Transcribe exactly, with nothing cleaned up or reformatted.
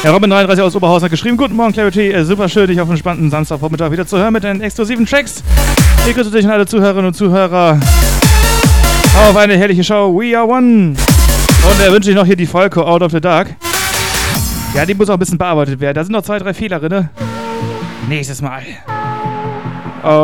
Ja, Robin dreiunddreißig aus Oberhausen hat geschrieben, guten Morgen Clarity, äh, super schön, dich auf einem spannenden Samstagvormittag wieder zu hören mit den exklusiven Tracks. Ich grüße dich und alle Zuhörerinnen und Zuhörer auf eine herrliche Show, We Are One. Und er äh, wünsche ich noch hier die Folge Out of the Dark. Ja, die muss auch ein bisschen bearbeitet werden, da sind noch zwei, drei Fehler drin. Nächstes Mal.